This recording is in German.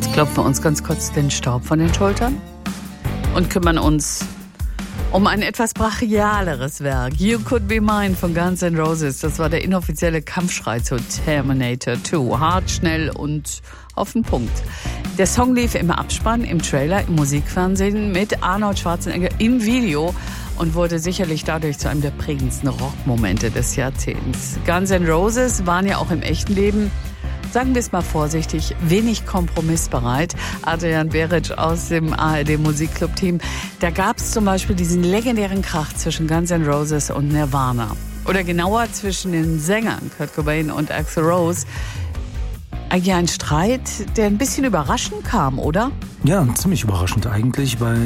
klopfen uns ganz kurz den Staub von den Schultern und kümmern uns um ein etwas brachialeres Werk. You Could Be Mine von Guns N' Roses. Das war der inoffizielle Kampfschrei zu Terminator 2. Hart, schnell und auf den Punkt. Der Song lief im Abspann, im Trailer, im Musikfernsehen mit Arnold Schwarzenegger im Video und wurde sicherlich dadurch zu einem der prägendsten Rockmomente des Jahrzehnts. Guns N' Roses waren ja auch im echten Leben, sagen wir es mal vorsichtig, wenig kompromissbereit. Adrian Beric aus dem ARD-Musikclub-Team. Da gab es zum Beispiel diesen legendären Krach zwischen Guns N' Roses und Nirvana. Oder genauer zwischen den Sängern Kurt Cobain und Axl Rose. Eigentlich ein Streit, der ein bisschen überraschend kam, oder? Ja, ziemlich überraschend eigentlich, weil